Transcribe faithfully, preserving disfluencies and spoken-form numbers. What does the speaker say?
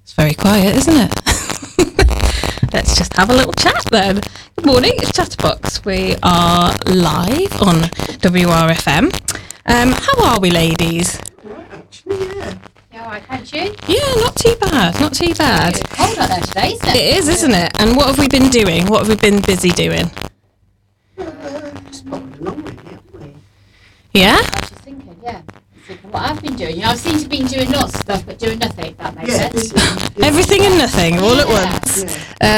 It's very quiet, isn't it? Let's just have a little chat then. Good morning, it's Chatterbox. We are live on W R F M. Um, how are we, ladies? Actually, yeah. Yeah, all right, thank you. Yeah, not too bad, not too bad. It's cold out there today, isn't it? It is, isn't it? And what have we been doing? What have we been busy doing? Uh, just popping along with it, haven't we? Yeah? I was just thinking, yeah. Thinking what I've been doing. You know, I seem to be doing lots of stuff, but doing nothing, if that makes Yeah, sense. this is- yeah. Everything and nothing, all at Yeah. once. Yeah.